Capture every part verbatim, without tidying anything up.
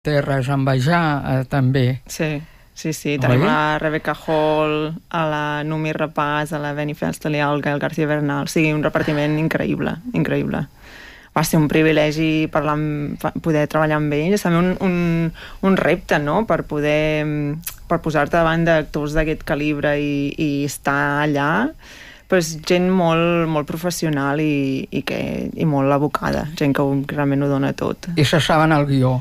té res a envejar, eh, també. Sí, sí, sí. Tenim la Rebecca Hall, a la Noomi Rapace, a la Benny Felstel i al Gael García Bernal. Sí, un repartiment increïble, increïble. Va ser un privilegi parlar amb, poder treballar amb ells. És també un, un, un repte, no?, per poder per posar-te davant d'actors d'aquest calibre i, i estar allà. Però és gent molt, molt professional i, i, que, i molt abocada, gent que realment ho dona tot. I se saben el guió.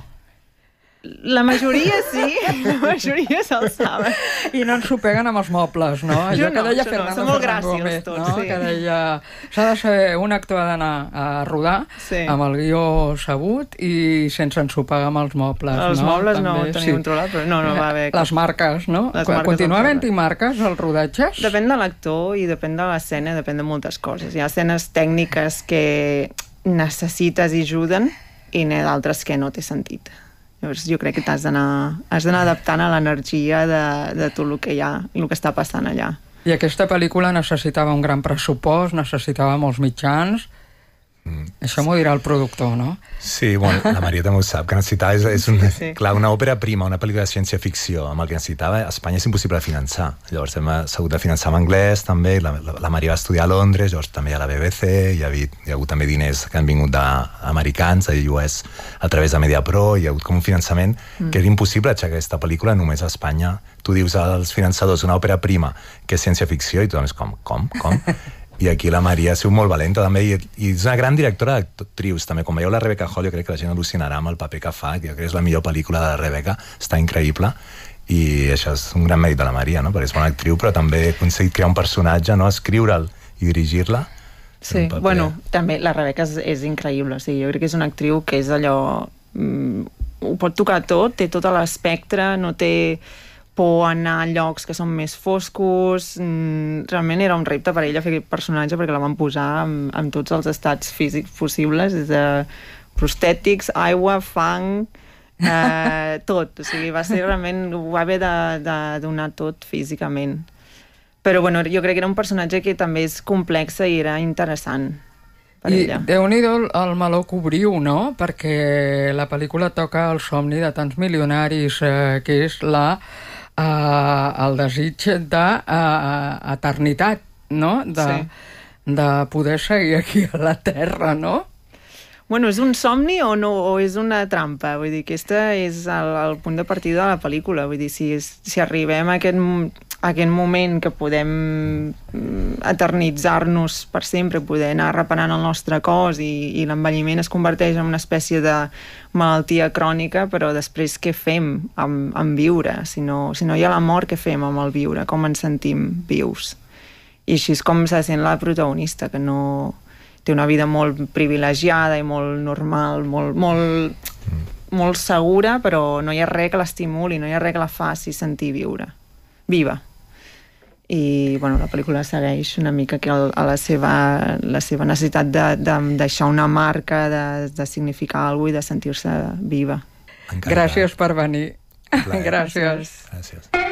La majoria sí, la majoria se'l saben. I no ens ho peguen amb els mobles, no? Jo Allò que no, deia jo no, Fernando són molt Ferran gràcies Gómez, tots, no? sí. Que deia, s'ha de ser, un actor ha d'anar a rodar Sí. amb el guió sabut i sense ensopar amb els mobles, Els no? mobles no També, ho tenia sí. controlat, però no, no va haver... Les marques, no? Les marques Continua del havent-hi marques als rodatges? Depèn de l'actor i depèn de l'escena, depèn de moltes coses. Hi ha escenes tècniques que necessites i ajuden i n'hi ha d'altres que no té sentit. Llavors jo crec que t'has d'anar has d'anar adaptant a l'energia de, de tot el que hi ha, el que està passant allà. I aquesta pel·lícula necessitava un gran pressupost, necessitava molts mitjans. Mm. Això m'ho dirà el productor, no? Sí, bueno, la Maria també ho sap, que necessitava, és, és un, sí, sí. clar, una òpera prima, una pel·lícula de ciència-ficció, amb el que necessitava, a Espanya és impossible de finançar. Llavors hem hagut de finançar en anglès, també, la, la, la Maria va estudiar a Londres, llavors també a la B B C, hi ha, hagut, hi ha hagut també diners que han vingut d'americans, de U S, a través de Mediapro, hi ha hagut com un finançament mm. que era impossible aixecar aquesta pel·lícula només a Espanya. Tu dius als finançadors una òpera prima que és ciència-ficció i tothom és com, com, com? I aquí la Maria ha sigut molt valenta també, i, i és una gran directora d'actrius també. Com veieu la Rebecca Hall, jo crec que la gent al·lucinarà amb el paper que fa, que jo crec que és la millor pel·lícula de la Rebecca, està increïble, i això és un gran mèrit de la Maria, no? Perquè és bona actriu, però també ha aconseguit crear un personatge, no? Escriure'l i dirigir-la. Sí, paper... bueno, també la Rebecca és, és increïble, o sigui, jo crec que és una actriu que és allò... Mm, ho pot tocar tot, té tot l'espectre, no té por a anar a llocs que són més foscos. Mm, realment era un repte per ella fer aquest personatge perquè la van posar amb, amb tots els estats físics possibles, des de prostètics, aigua, fang, eh, tot. O sigui, va ser realment... ho va haver de, de donar tot físicament. Però bueno, jo crec que era un personatge que també és complex i era interessant per I ella. Déu-n'hi-do el meló que obriu, no? Perquè la pel·lícula toca el somni de tants milionaris, eh, que és la... Uh, el desig d'eternitat, no? De, sí. De poder seguir aquí a la Terra, no? Bueno, és un somni o no, o és una trampa? Vull dir, aquesta és el, el punt de partida de la pel·lícula. Vull dir, si, si arribem a aquest, a aquest moment que podem eternitzar-nos per sempre, poder anar reparant el nostre cos i, i l'envelliment es converteix en una espècie de malaltia crònica, però després què fem amb, amb viure? Si no, si no hi ha la mort, què fem amb el viure? Com ens sentim vius? I així és com se sent la protagonista, que no... té una vida molt privilegiada i molt normal, molt, molt, mm. molt segura, però no hi ha res que l'estimuli, no hi ha res que la faci sentir viure, viva. I bueno, la pel·lícula segueix una mica que el, a la seva, la seva necessitat de, de deixar una marca, de, de significar alguna cosa i de sentir-se viva. Encantat. Gràcies per venir. Gràcies. Gràcies. Gràcies.